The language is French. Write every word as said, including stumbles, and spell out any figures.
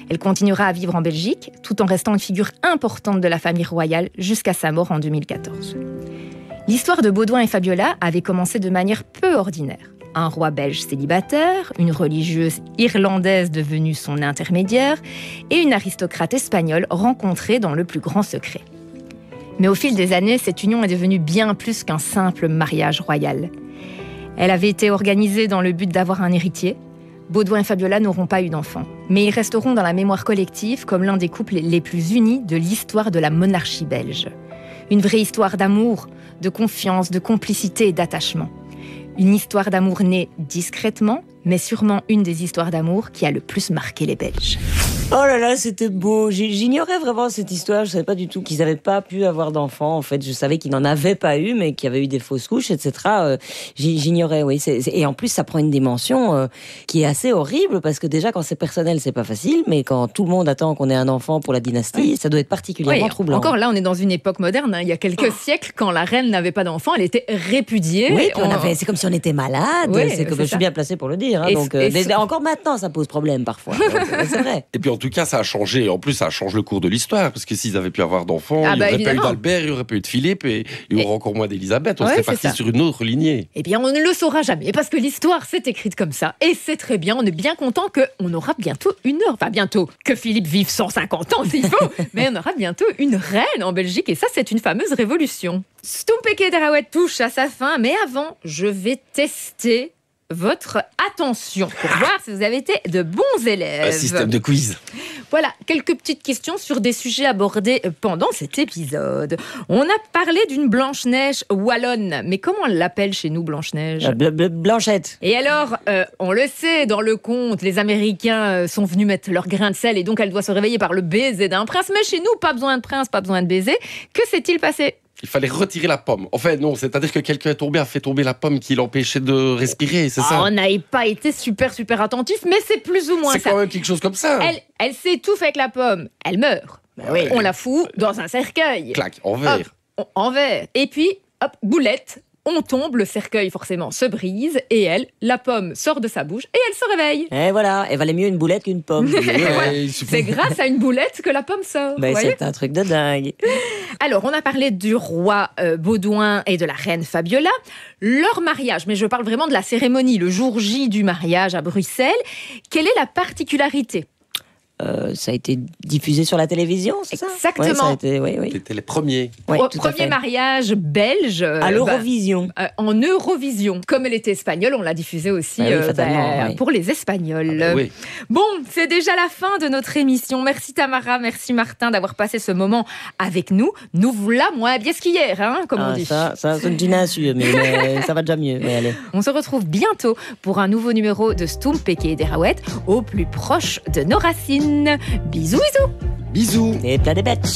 Elle continuera à vivre en Belgique, tout en restant une figure importante de la famille royale jusqu'à sa mort en deux mille quatorze. L'histoire de Baudouin et Fabiola avait commencé de manière peu ordinaire. Un roi belge célibataire, une religieuse irlandaise devenue son intermédiaire et une aristocrate espagnole rencontrée dans le plus grand secret. Mais au fil des années, cette union est devenue bien plus qu'un simple mariage royal. Elle avait été organisée dans le but d'avoir un héritier. Baudouin et Fabiola n'auront pas eu d'enfants, mais ils resteront dans la mémoire collective comme l'un des couples les plus unis de l'histoire de la monarchie belge. Une vraie histoire d'amour, de confiance, de complicité et d'attachement. Une histoire d'amour née discrètement, mais sûrement une des histoires d'amour qui a le plus marqué les Belges. Oh là là, c'était beau. J'ignorais vraiment cette histoire. Je savais pas du tout qu'ils n'avaient pas pu avoir d'enfants. En fait, je savais qu'ils n'en avaient pas eu, mais qu'il y avait eu des fausses couches, et cetera. Euh, j'ignorais, oui. C'est, c'est... Et en plus, ça prend une dimension euh, qui est assez horrible, parce que déjà, quand c'est personnel, c'est pas facile, mais quand tout le monde attend qu'on ait un enfant pour la dynastie, oui. ça doit être particulièrement oui, troublant. Encore là, on est dans une époque moderne. Hein. Il y a quelques oh. siècles, quand la reine n'avait pas d'enfant, elle était répudiée. Oui, on... On avait... c'est comme si on était malade. Oui, c'est comme... c'est je suis bien placée pour le dire. Hein, et donc, euh, et encore maintenant, ça pose problème parfois. Donc, c'est vrai. Et puis en tout cas, ça a changé. En plus, ça change le cours de l'histoire, parce que s'ils avaient pu avoir d'enfants, ah il n'y bah aurait évidemment. pas eu d'Albert, il n'y aurait pas eu de Philippe, et il y aurait encore moins d'Élisabeth. On ouais, serait parti sur une autre lignée. Eh bien, on ne le saura jamais, parce que l'histoire s'est écrite comme ça. Et c'est très bien, on est bien content qu'on aura bientôt une heure. Enfin, bientôt, que Philippe vive cent cinquante ans s'il faut, mais on aura bientôt une reine en Belgique, et ça, c'est une fameuse révolution. Stompeke Derawet touche à sa fin, mais avant, je vais tester votre attention pour voir si vous avez été de bons élèves. Un système de quiz. Voilà, quelques petites questions sur des sujets abordés pendant cet épisode. On a parlé d'une Blanche-Neige wallonne, mais comment on l'appelle chez nous, Blanche-Neige ? Bl- bl- Blanchette. Et alors, euh, on le sait, dans le conte, les Américains sont venus mettre leur grain de sel et donc elle doit se réveiller par le baiser d'un prince. Mais chez nous, pas besoin de prince, pas besoin de baiser. Que s'est-il passé ? Il fallait retirer la pomme. Enfin, non, c'est-à-dire que quelqu'un est tombé, a fait tomber la pomme qui l'empêchait de respirer, c'est ah, ça ? On n'a pas été super, super attentifs, mais c'est plus ou moins c'est ça. C'est quand même quelque chose comme ça. Elle, elle s'étouffe avec la pomme, elle meurt. Ben oui. On la fout dans un cercueil. Clac, en verre. Hop, en verre. Et puis, hop, boulette. On tombe, le cercueil forcément se brise, et elle, la pomme, sort de sa bouche et elle se réveille. Et voilà, elle valait mieux une boulette qu'une pomme. ouais, c'est grâce à une boulette que la pomme sort. Ben, c'est un truc de dingue. Alors, on a parlé du roi euh, Baudouin et de la reine Fabiola. Leur mariage, mais je parle vraiment de la cérémonie, le jour J du mariage à Bruxelles. Quelle est la particularité ? Euh, ça a été diffusé sur la télévision, c'est ça ? Exactement. Ouais, ça a été, oui, oui. C'était les premiers. Ouais, Au premier mariage belge. À l'Eurovision. Bah, euh, en Eurovision. Comme elle était espagnole, on l'a diffusée aussi bah oui, euh, bah, oui. pour les Espagnols. Ah bah oui. Bon, c'est déjà la fin de notre émission. Merci Tamara, merci Martin d'avoir passé ce moment avec nous. Nous voilà moins bien qu'hier, hein, comme ah, on dit. Ça, ça c'est une insulte, mais, mais ça va déjà mieux. Mais allez. On se retrouve bientôt pour un nouveau numéro de Stompeke Derawet, au plus proche de nos racines. Bisous, bisous. Bisous. Et plein de bêtes.